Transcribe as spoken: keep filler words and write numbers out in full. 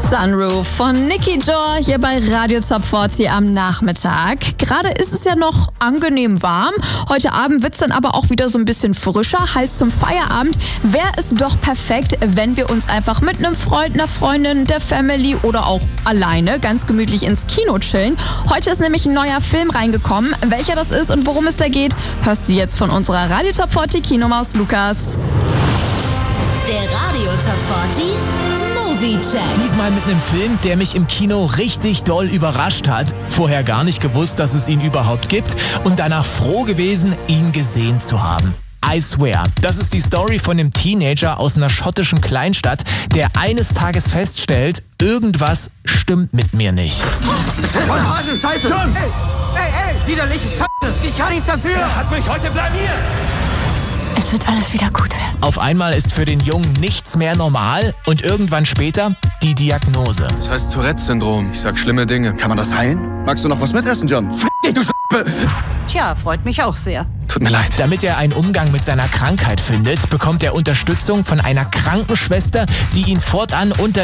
Sunroof von Nicky Jor hier bei Radio Top vierzig am Nachmittag. Gerade ist es ja noch angenehm warm. Heute Abend wird es dann aber auch wieder so ein bisschen frischer. Heißt, zum Feierabend wäre es doch perfekt, wenn wir uns einfach mit einem Freund, einer Freundin, der Family oder auch alleine ganz gemütlich ins Kino chillen. Heute ist nämlich ein neuer Film reingekommen. Welcher das ist und worum es da geht, hörst du jetzt von unserer Radio Top vierzig Kinomaus Lukas. Der Radio Top vierzig Movie-Check. Diesmal mit einem Film, der mich im Kino richtig doll überrascht hat. Vorher gar nicht gewusst, dass es ihn überhaupt gibt und danach froh gewesen, ihn gesehen zu haben. I Swear. Das ist die Story von einem Teenager aus einer schottischen Kleinstadt, der eines Tages feststellt, irgendwas stimmt mit mir nicht. Das ist voll Hasen, Scheiße! John! Ey, ey, ey, widerliche Scheiße! Ich kann nichts dafür! Er hat mich heute blamiert! Es wird alles wieder gut werden. Auf einmal ist für den Jungen nichts mehr normal und irgendwann später die Diagnose. Das heißt Tourette-Syndrom. Ich sag schlimme Dinge. Kann man das heilen? Magst du noch was mitessen, John? F*** dich, du Sch***e! Tja, freut mich auch sehr. Tut mir leid. Damit er einen Umgang mit seiner Krankheit findet, bekommt er Unterstützung von einer Krankenschwester, die ihn fortan unter